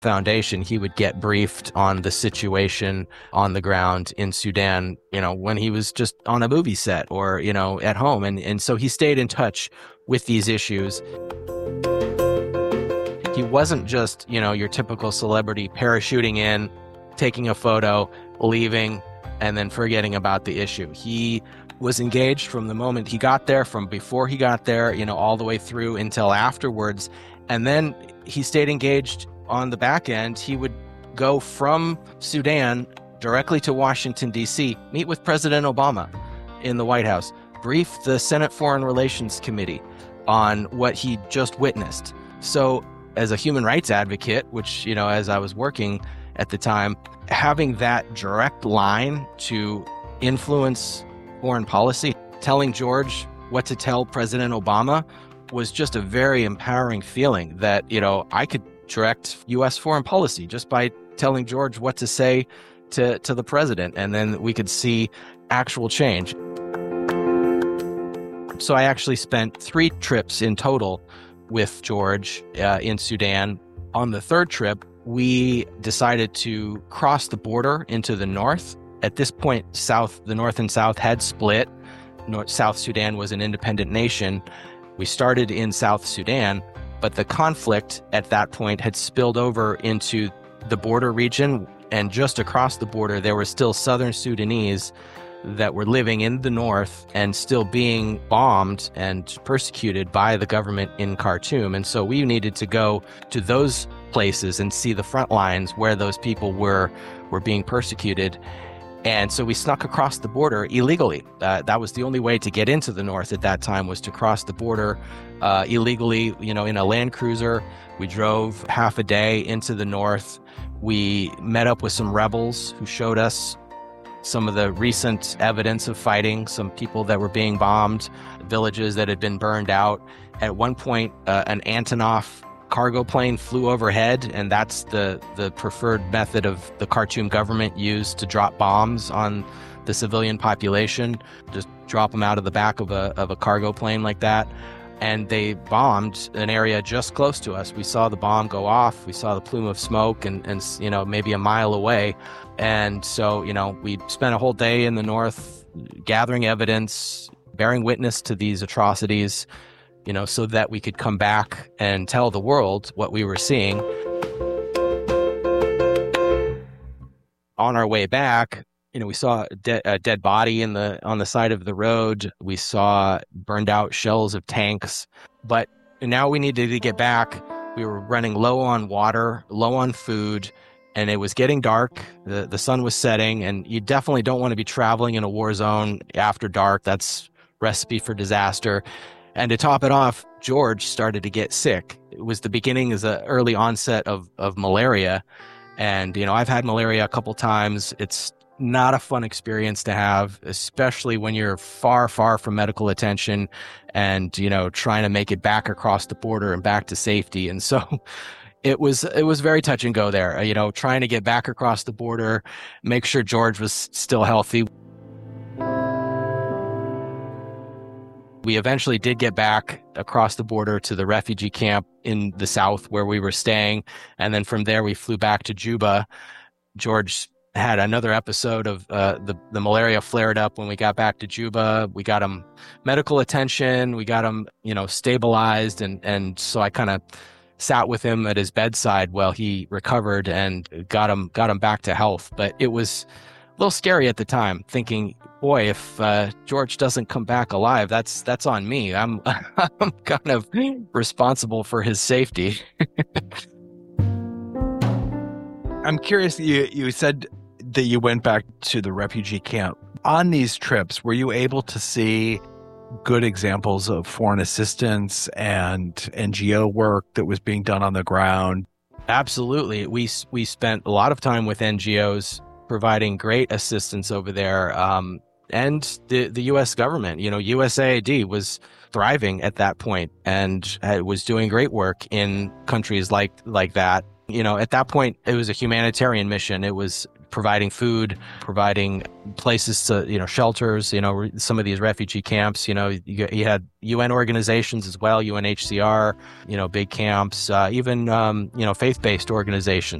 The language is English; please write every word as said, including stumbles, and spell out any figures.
Foundation, he would get briefed on the situation on the ground in Sudan, you know, when he was just on a movie set or, you know, at home. And, and so he stayed in touch with these issues. He wasn't just, you know, your typical celebrity parachuting in, taking a photo, leaving, and then forgetting about the issue. He was engaged from the moment he got there, from before he got there, you know, all the way through until afterwards. And then he stayed engaged on the back end. He would go from Sudan directly to Washington, D C, meet with President Obama in the White House, brief the Senate Foreign Relations Committee on what he just witnessed. So as a human rights advocate, which, you know, as I was working at the time, having that direct line to influence foreign policy, telling George what to tell President Obama was just a very empowering feeling that, you know, I could direct U S foreign policy just by telling George what to say to, to the president, and then we could see actual change. So I actually spent three trips in total with George uh, in Sudan. On the third trip, we decided to cross the border into the north. At this point, South, the North and South had split. North, South Sudan was an independent nation. We started in South Sudan, but the conflict at that point had spilled over into the border region, and just across the border, there were still Southern Sudanese that were living in the north and still being bombed and persecuted by the government in Khartoum. And so we needed to go to those places and see the front lines where those people were, were being persecuted. And so we snuck across the border illegally. Uh, that was the only way to get into the north at that time, was to cross the border uh, illegally, you know, in a Land Cruiser. We drove half a day into the north. We met up with some rebels who showed us some of the recent evidence of fighting, some people that were being bombed, villages that had been burned out. At one point, uh, an Antonov cargo plane flew overhead, and that's the, the preferred method of the Khartoum government used to drop bombs on the civilian population. Just drop them out of the back of a, of a cargo plane like that. And they bombed an area just close to us. We saw the bomb go off. We saw the plume of smoke and, and you know, maybe a mile away. And so, you know, we spent a whole day in the north gathering evidence, bearing witness to these atrocities, you know, so that we could come back and tell the world what we were seeing. On our way back, you know, we saw a, de- a dead body in the on the side of the road. We saw burned out shells of tanks. But now we needed to get back. We were running low on water, low on food, and it was getting dark. The, the sun was setting, and you definitely don't want to be traveling in a war zone after dark. That's recipe for disaster. And to top it off, George started to get sick. It was the beginning, as an early onset of, of malaria. And, you know, I've had malaria a couple times. It's not a fun experience to have, especially when you're far, far from medical attention and, you know, trying to make it back across the border and back to safety. And so it was, it was very touch and go there, you know, trying to get back across the border, make sure George was still healthy. We eventually did get back across the border to the refugee camp in the south where we were staying. And then from there, we flew back to Juba. George had another episode of uh, the, the malaria flared up when we got back to Juba. We got him medical attention. We got him, you know, stabilized. And, and so I kind of sat with him at his bedside while he recovered and got him, got him back to health. But it was a little scary at the time, thinking, boy, if uh, George doesn't come back alive, that's that's on me. I'm I'm kind of responsible for his safety. I'm curious, you you said that you went back to the refugee camp. On these trips, were you able to see good examples of foreign assistance and N G O work that was being done on the ground? Absolutely. We we spent a lot of time with N G Os providing great assistance over there. Um, and the, the U S government, you know, U S A I D was thriving at that point and was doing great work in countries like, like that. You know, at that point, it was a humanitarian mission. It was providing food, providing places to, you know, shelters, you know, some of these refugee camps, you know, you, you had U N organizations as well, U N H C R, you know, big camps, uh, even, um, you know, faith-based organizations.